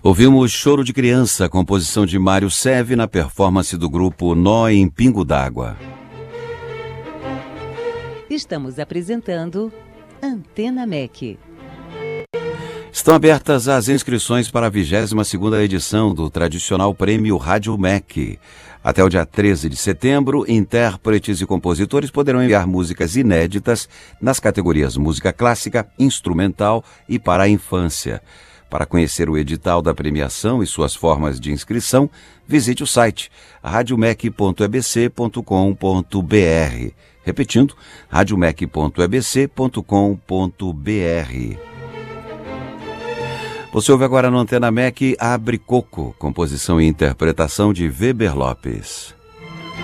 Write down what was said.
Ouvimos Choro de Criança, composição de Mário Seve, na performance do grupo Nó em Pingo d'Água. Estamos apresentando Antena MEC. Estão abertas as inscrições para a 22ª edição do tradicional prêmio Rádio MEC. Até o dia 13 de setembro, intérpretes e compositores poderão enviar músicas inéditas nas categorias música clássica, instrumental e para a infância. Para conhecer o edital da premiação e suas formas de inscrição, visite o site radiomec.ebc.com.br. Repetindo, radiomec.ebc.com.br. Você ouve agora no Antena MEC Abre Coco, composição e interpretação de Weber Lopes.